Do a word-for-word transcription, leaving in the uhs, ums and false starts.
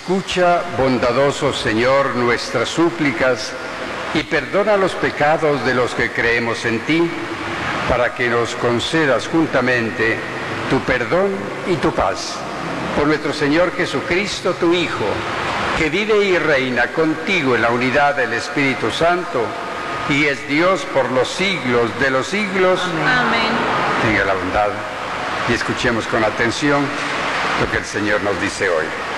Escucha, bondadoso Señor, nuestras súplicas y perdona los pecados de los que creemos en ti, para que nos concedas juntamente tu perdón y tu paz. Por nuestro Señor Jesucristo, tu Hijo, que vive y reina contigo en la unidad del Espíritu Santo, y es Dios por los siglos de los siglos. Amén. Tenga la bondad y escuchemos con atención lo que el Señor nos dice hoy.